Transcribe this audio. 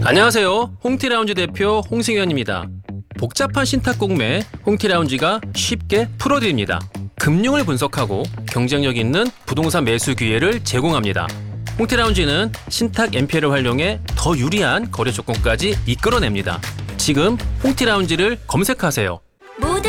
안녕하세요. 홍티라운지 대표 홍승현입니다. 복잡한 신탁 공매 홍티라운지가 쉽게 풀어드립니다. 금융을 분석하고 경쟁력 있는 부동산 매수 기회를 제공합니다. 홍티라운지는 신탁 MPL을 활용해 더 유리한 거래 조건까지 이끌어냅니다. 지금 홍티라운지를 검색하세요. 모든